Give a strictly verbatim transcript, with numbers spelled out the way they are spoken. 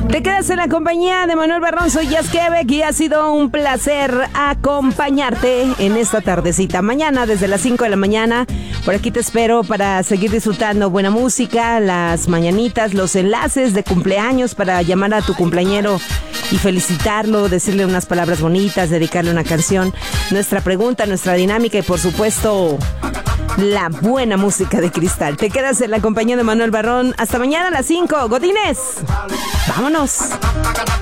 Te quedas en la compañía de Manuel Barrón, soy Jazz Quebec y ha sido un placer acompañarte en esta tardecita. Mañana desde las cinco de la mañana, por aquí te espero para seguir disfrutando buena música, las mañanitas, los enlaces de cumpleaños para llamar a tu cumpleañero y felicitarlo, decirle unas palabras bonitas, dedicarle una canción, nuestra pregunta, nuestra dinámica y por supuesto la buena música de Cristal. Te quedas en la compañía de Manuel Barrón. Hasta mañana a las cinco. Godines, vámonos.